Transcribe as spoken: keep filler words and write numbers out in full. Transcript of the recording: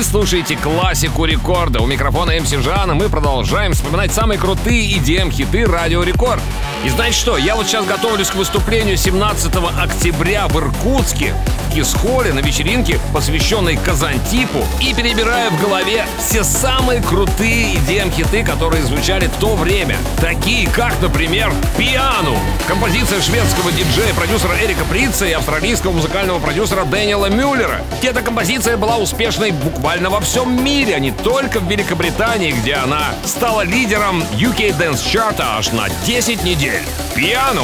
слушаете классику рекорда. У микрофона эм си Жан, и мы продолжаем вспоминать самые крутые и ди эм-хиты Радио Рекорд. И знаете что, я вот сейчас готовлюсь к выступлению семнадцатого октября в Иркутске, в Кисхоле, на вечеринке, посвященной Казантипу, и перебираю в голове все самые крутые и ди эм-хиты, которые звучали в то время. Такие как, например, «Пиано», композиция шведского диджея, продюсера Эрика Притца и австралийского музыкального продюсера Дэниела Мюллера. Эта композиция была успешной буквально во всем мире, а не только в Великобритании, где она стала лидером ю кей Dance Chart аж на десять недель. «Пиано»